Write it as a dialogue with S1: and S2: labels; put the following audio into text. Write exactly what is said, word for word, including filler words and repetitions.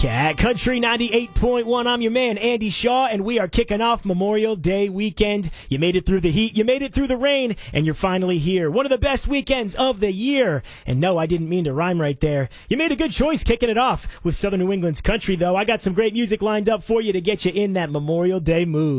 S1: Cat Country ninety-eight point one. I'm your man, Andy Shaw, and we are kicking off Memorial Day weekend. You made it through the heat, you made it through the rain, and you're finally here. One of the best weekends of the year. And no, I didn't mean to rhyme right there. You made a good choice kicking it off with Southern New England's country, though. I got some great music lined up for you to get you in that Memorial Day mood.